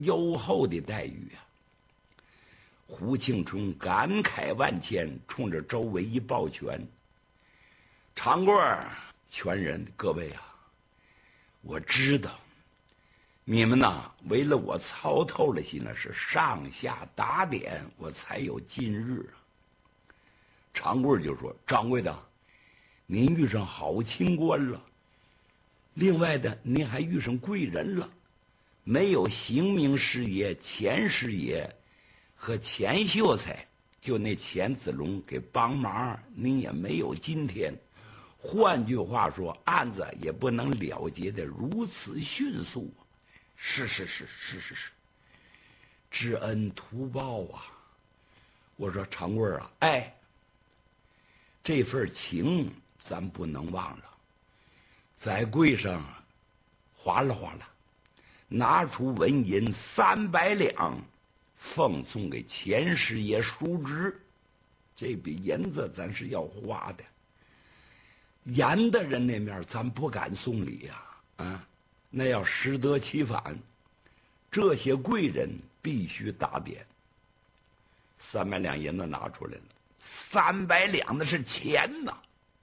优厚的待遇啊！胡庆春感慨万千，冲着周围一抱拳：“长贵儿，全人各位啊，我知道你们呐，为了我操透了心，那是上下打点，我才有今日啊。”长贵儿就说：“掌柜的，您遇上好清官了。另外的，您还遇上贵人了。没有邢明师爷、钱师爷和钱秀才，就那钱子龙给帮忙，您也没有今天。换句话说，案子也不能了结的如此迅速。是，知恩图报啊！”我说：“长贵儿啊，哎，这份情咱不能忘了。”在柜上划拉划拉，拿出纹银300两，奉送给钱师爷叔侄。这笔银子咱是要花的。严的人那面咱不敢送礼呀，那要适得其反。这些贵人必须打点。300两银子拿出来了，300两的是钱呐。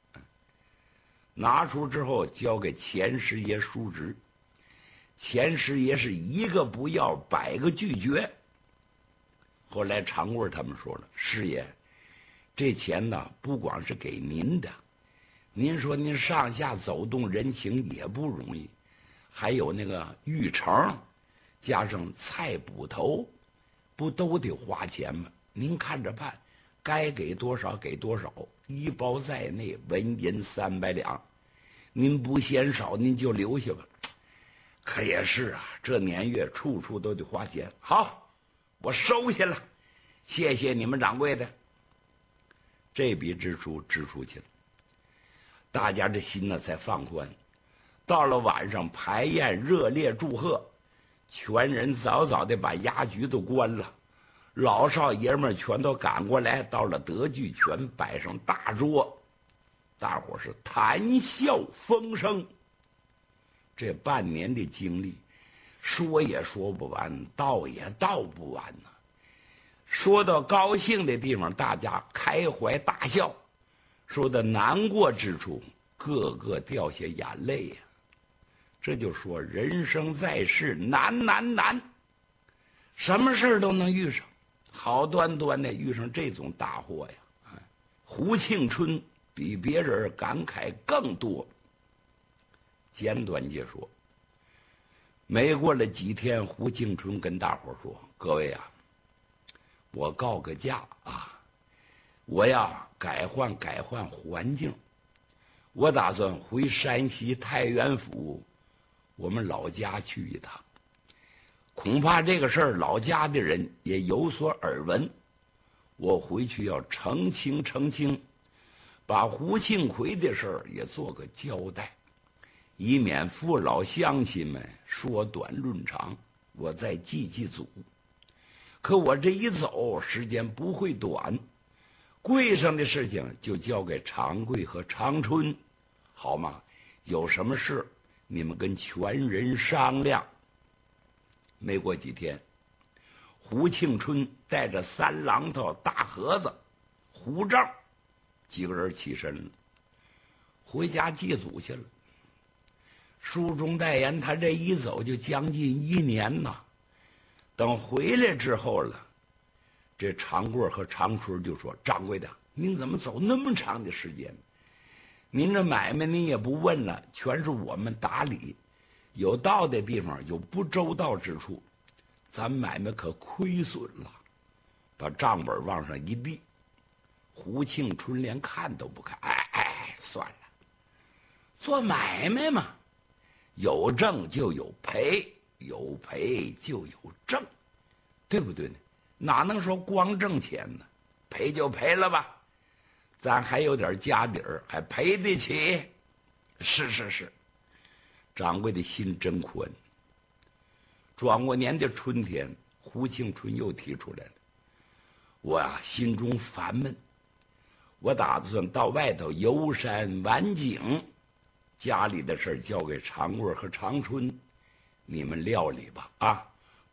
拿出之后交给钱师爷叔侄，钱师爷是一个不要100个拒绝。后来长贵他们说了：“师爷，这钱呢不光是给您的，您说您上下走动人情也不容易，还有那个玉成，加上菜捕头，不都得花钱吗？您看着办，该给多少给多少，一包在内，纹银300两。您不嫌少，您就留下吧。”可也是啊，这年月处处都得花钱。好，我收下了，谢谢你们掌柜的。这笔支出支出去了，大家这心呢才放宽。到了晚上排宴热烈祝贺，全人早早的把衙局都关了，老少爷们全都赶过来，到了德聚全摆上大桌，大伙是谈笑风生。这半年的经历，说也说不完，道也道不完呐。说到高兴的地方，大家开怀大笑；说到难过之处，个个掉下眼泪呀。这就说人生在世难，什么事儿都能遇上，好端端的遇上这种大祸呀！胡庆春比别人感慨更多。简短解说，没过了几天，胡庆春跟大伙说：“各位啊，我告个假啊，我呀改换环境，我打算回山西太原府，我们老家去一趟。恐怕这个事儿老家的人也有所耳闻，我回去要澄清，把胡庆奎的事儿也做个交代。以免父老乡亲们说短论长，我再祭祖。可我这一走，时间不会短，柜上的事情就交给常贵和长春，好吗？有什么事你们跟全人商量。”没过几天，胡庆春带着3榔头、大盒子、胡账几个人起身了，回家祭祖去了。书中代言，他这一走就将近1年呐。等回来之后了，这长贵和长春就说：“掌柜的，您怎么走那么长的时间？您这买卖您也不问了，全是我们打理，有到的地方有不周到之处，咱买卖可亏损了。”把账本往上一立，胡庆春连看都不看。算了，做买卖嘛，有挣就有赔，有赔就有挣，对不对呢？哪能说光挣钱呢？赔就赔了吧，咱还有点家底儿，还赔得起。是，掌柜的心真宽。转过年的春天，胡庆春又提出来了：“我呀，心中烦闷，我打算到外头游山玩景。家里的事儿交给常贵和长春，你们料理吧。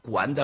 管的